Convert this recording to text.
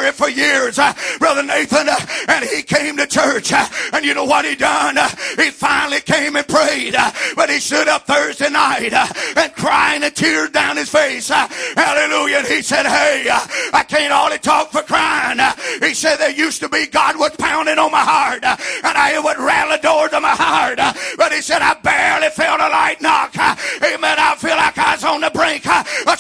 married for years, Brother Nathan, and he came to church, and you know what he done? He finally came and prayed, but he stood up Thursday night and crying and tears down his face. Hallelujah. And he said, hey, I can't hardly talk for crying. He said, there used to be God was pounding on my heart, and I would rattle the doors of my heart, but he said, I barely felt a light knock. Amen. I feel like I was on the brink